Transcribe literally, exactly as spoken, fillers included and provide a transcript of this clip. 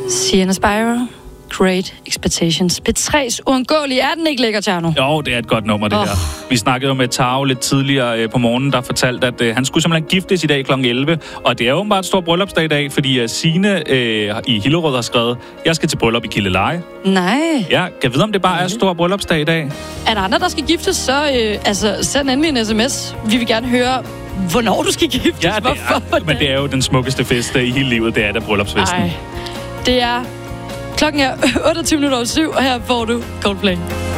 Sienna Spyro, Great Expectations. P tre's uundgåelige. Er den ikke lækker, Tjerno? Jo, det er et godt nummer, det oh. her. Vi snakkede jo med Tao lidt tidligere øh, på morgenen, der fortalte, at øh, han skulle simpelthen giftes i dag klokken elleve. Og det er jo åbenbart et stort bryllupsdag i dag, fordi uh, Signe øh, i Hillerød har skrevet, jeg skal til bryllup i Kildeleje. Nej. Ja, kan jeg vide, om det bare er et stort bryllupsdag i dag? Er der andre, der skal giftes, så øh, altså, send endelig en sms. Vi vil gerne høre, hvornår du skal giftes. Ja, det er, men det er jo den smukkeste fest i hele livet, det er da bryllupsfesten. Ej, det er... Klokken er otteogtyve minutter over syv, og her får du Coldplay.